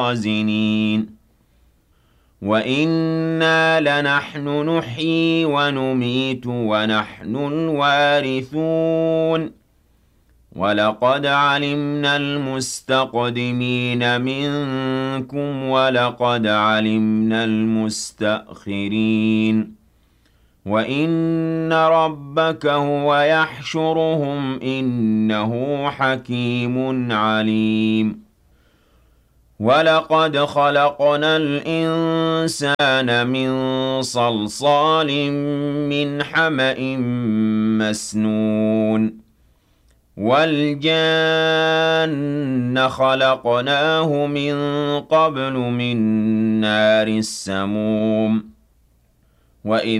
الخازنين وَإِنَّا لَنَحْنُ نُحْيِي وَنُمِيتُ وَنَحْنُ الْوَارِثُونَ وَلَقَدْ عَلِمْنَا الْمُسْتَقْدِمِينَ مِنكُمْ وَلَقَدْ عَلِمْنَا الْمُسْتَأْخِرِينَ وَإِنَّ رَبَّكَ هُوَ يَحْشُرُهُمْ ۚ إِنَّهُ حَكِيمٌ عَلِيمٌ وَلَقَدْ خَلَقْنَا الْإِنسَانَ مِن صَلْصَالٍ مِّنْ حَمَإٍ مَّسْنُونٍ وَالْجَانَّ خَلَقْنَاهُ مِن قَبْلُ مِن نَّارِ السَّمُومِ